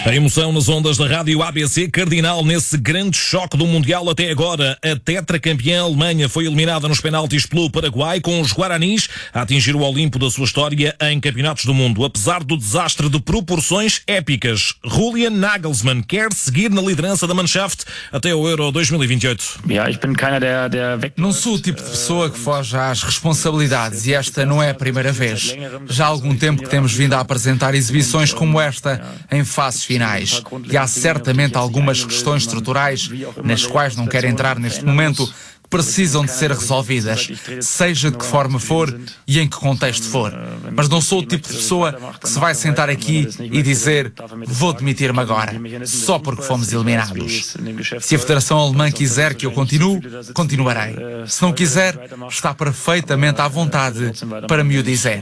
A emoção nas ondas da rádio ABC cardinal nesse grande choque do Mundial até agora. A tetracampeã Alemanha foi eliminada nos penaltis pelo Paraguai, com os Guaranis a atingir o Olimpo da sua história em campeonatos do mundo. Apesar do desastre de proporções épicas, Julian Nagelsmann quer seguir na liderança da Mannschaft até o Euro 2028. Não sou o tipo de pessoa que foge às responsabilidades e esta não é a primeira vez. Já há algum tempo que temos vindo a apresentar exibições como esta em fases finais. E há certamente algumas questões estruturais nas quais não quero entrar neste momento, precisam de ser resolvidas, seja de que forma for e em que contexto for. Mas não sou o tipo de pessoa que se vai sentar aqui e dizer vou demitir-me agora, só porque fomos eliminados. Se a Federação Alemã quiser que eu continue, continuarei. Se não quiser, está perfeitamente à vontade para me o dizer.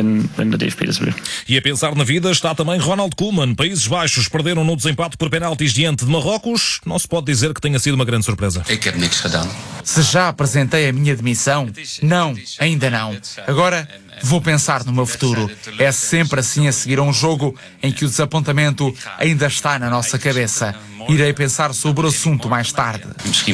E a pensar na vida está também Ronald Koeman. Países Baixos perderam no desempate por penaltis diante de Marrocos. Não se pode dizer que tenha sido uma grande surpresa. Se já apresentei a minha demissão? Não, ainda não. Agora vou pensar no meu futuro. É sempre assim a seguir a um jogo em que o desapontamento ainda está na nossa cabeça. Irei pensar sobre o assunto mais tarde.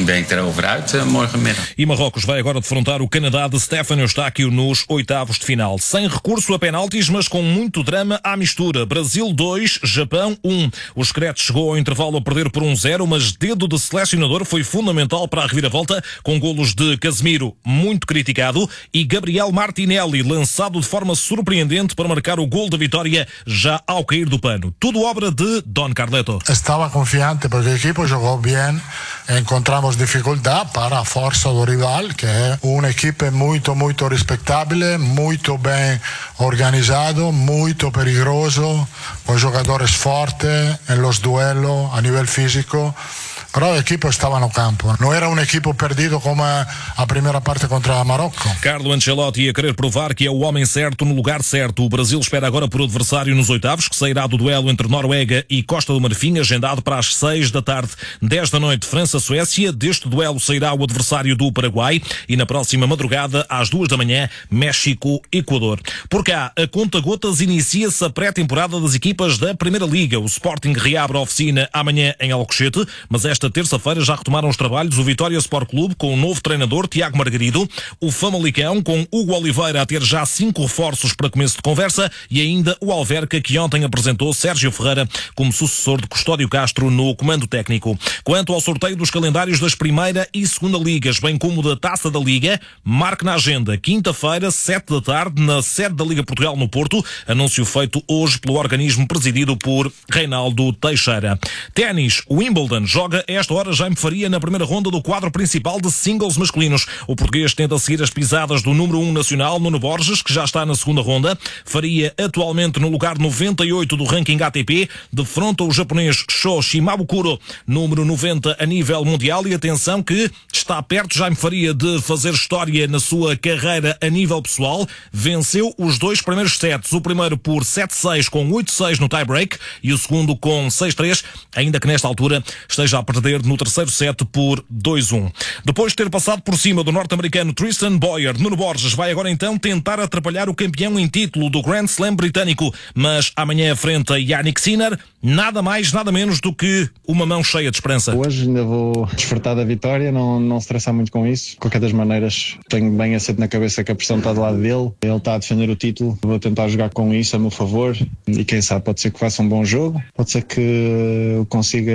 E Marrocos vai agora defrontar o Canadá de Stefano Eustáquio nos oitavos de final. Sem recurso a penaltis, mas com muito drama à mistura. Brasil 2, Japão 1. O Screte chegou ao intervalo a perder por 1-0, mas dedo de selecionador foi fundamental para a reviravolta, com golos de Casemiro, muito criticado, e Gabriel Martinelli, lançado de forma surpreendente para marcar o gol da vitória já ao cair do pano. Tudo obra de Don Carleto. Estava confiante porque o equipo jogou bem, encontramos dificuldade para a força do rival, que é uma equipe muito respeitável, muito bem organizado, muito perigoso, com jogadores fortes nos duelos a nível físico. Però o equipo estava no campo. Não era um equipo perdido como a primeira parte contra Marrocos. Carlo Ancelotti ia querer provar que é o homem certo no lugar certo. O Brasil espera agora por adversário nos oitavos, que sairá do duelo entre Noruega e Costa do Marfim, agendado para as 6 da tarde. 10 da noite, França-Suécia. Deste duelo sairá o adversário do Paraguai. E na próxima madrugada, às 2 da manhã, México-Equador. Por cá, a conta-gotas inicia-se a pré-temporada das equipas da Primeira Liga. O Sporting reabre a oficina amanhã em Alcochete, mas esta terça-feira já retomaram os trabalhos o Vitória Sport Clube com o novo treinador Tiago Margarido, o Famalicão com Hugo Oliveira a ter já 5 reforços para começo de conversa e ainda o Alverca, que ontem apresentou Sérgio Ferreira como sucessor de Custódio Castro no comando técnico. Quanto ao sorteio dos calendários das Primeira e Segunda Ligas, bem como da Taça da Liga, marque na agenda quinta-feira, 7 da tarde, na sede da Liga Portugal no Porto, anúncio feito hoje pelo organismo presidido por Reinaldo Teixeira. Ténis, Wimbledon joga esta hora Jaime Faria na primeira ronda do quadro principal de singles masculinos. O português tenta seguir as pisadas do número 1 nacional, Nuno Borges, que já está na segunda ronda. Faria atualmente no lugar 98 do ranking ATP, defronta o japonês Sho Shimabukuro, número 90 a nível mundial. E atenção que está perto Jaime Faria de fazer história na sua carreira a nível pessoal. Venceu os 2 primeiros sets, o primeiro por 7-6 com 8-6 no tie-break e o segundo com 6-3, ainda que nesta altura esteja a perder no terceiro set por 2-1. Depois de ter passado por cima do norte-americano Tristan Boyer, Nuno Borges vai agora então tentar atrapalhar o campeão em título do Grand Slam britânico, mas amanhã enfrenta Jannik Sinner, nada mais, nada menos do que uma mão cheia de esperança. Hoje ainda vou desfrutar da vitória, não estressar muito com isso. De qualquer das maneiras, tenho bem assento na cabeça que a pressão está do lado dele, ele está a defender o título, vou tentar jogar com isso a meu favor e quem sabe, pode ser que faça um bom jogo, pode ser que eu consiga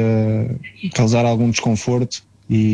causar algum desconforto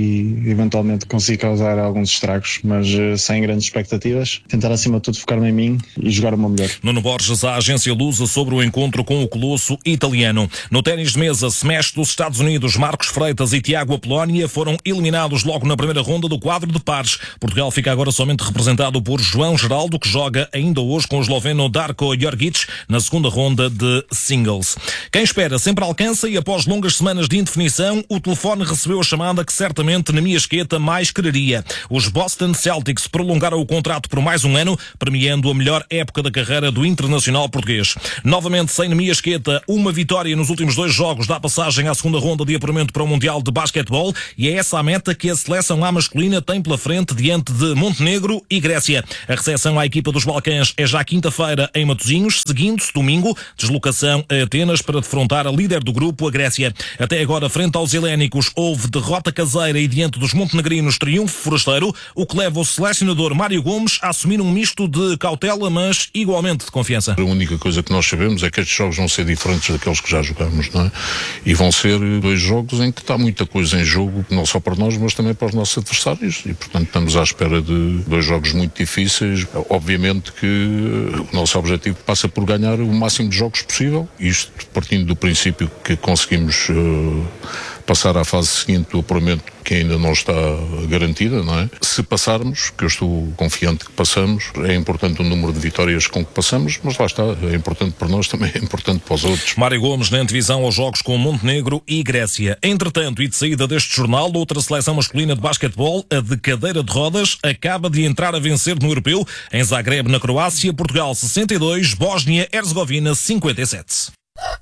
e eventualmente consigo causar alguns estragos, mas sem grandes expectativas, tentar acima de tudo focar-me em mim e jogar o meu melhor. Nuno Borges, a agência Lusa, sobre o encontro com o colosso italiano. No ténis de mesa, smash dos Estados Unidos, Marcos Freitas e Tiago Apolónia foram eliminados logo na primeira ronda do quadro de pares. Portugal fica agora somente representado por João Geraldo, que joga ainda hoje com o esloveno Darko Jorgic na segunda ronda de singles. Quem espera sempre alcança e após longas semanas de indefinição, o telefone recebeu a chamada que certamente Neemias Queta mais quereria. Os Boston Celtics prolongaram o contrato por mais um ano, premiando a melhor época da carreira do internacional português. Novamente sem Neemias Queta, uma vitória nos últimos 2 jogos dá passagem à segunda ronda de apuramento para o Mundial de Basquetebol, e é essa a meta que a seleção A masculina tem pela frente diante de Montenegro e Grécia. A recepção à equipa dos Balcãs é já quinta-feira em Matosinhos, seguindo-se domingo deslocação a Atenas para defrontar a líder do grupo, a Grécia. Até agora, frente aos helénicos, houve derrota caseira e diante dos montenegrinos triunfo forasteiro, o que leva o selecionador Mário Gomes a assumir um misto de cautela, mas igualmente de confiança. A única coisa que nós sabemos é que estes jogos vão ser diferentes daqueles que já jogamos, não é? E vão ser 2 jogos em que está muita coisa em jogo, não só para nós, mas também para os nossos adversários, e portanto estamos à espera de 2 jogos muito difíceis. Obviamente que o nosso objetivo passa por ganhar o máximo de jogos possível, isto partindo do princípio que conseguimos passar à fase seguinte do apuramento, que ainda não está garantida, não é? Se passarmos, que eu estou confiante que passamos, é importante o número de vitórias com que passamos, mas lá está, é importante para nós, também é importante para os outros. Mário Gomes na antevisão aos jogos com Montenegro e Grécia. Entretanto, e de saída deste jornal, outra seleção masculina de basquetebol, a de cadeira de rodas, acaba de entrar a vencer no Europeu, em Zagreb, na Croácia, Portugal 62, Bósnia-Herzegovina 57.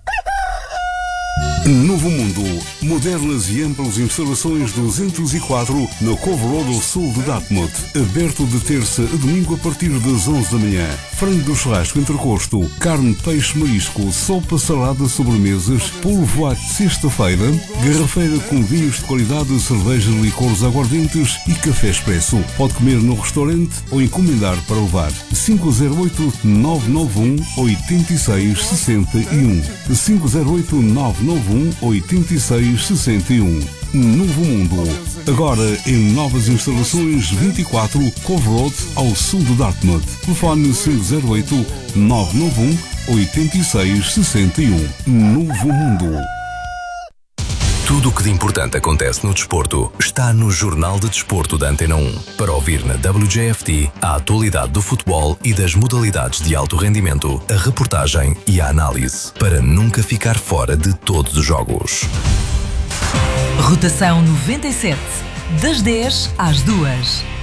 Novo Mundo. Modernas e amplas instalações 204 na Cove Road ao sul de Dartmouth. Aberto de terça a domingo a partir das 11 da manhã. Frango do churrasco entrecosto, carne, peixe, marisco, sopa, salada, sobremesas, polvo à sexta-feira, garrafeira com vinhos de qualidade, cerveja, licores, aguardentes e café expresso. Pode comer no restaurante ou encomendar para levar. 508-991-8661. 508-991-8661. Novo Mundo. Agora em novas instalações 24 Cove Road ao sul de Dartmouth. Telefone 508-991-8661. Novo Mundo. Tudo o que de importante acontece no desporto está no Jornal de Desporto da Antena 1. Para ouvir na WJFT a atualidade do futebol e das modalidades de alto rendimento, a reportagem e a análise, para nunca ficar fora de todos os jogos. Rotação 97, das 10 às 2.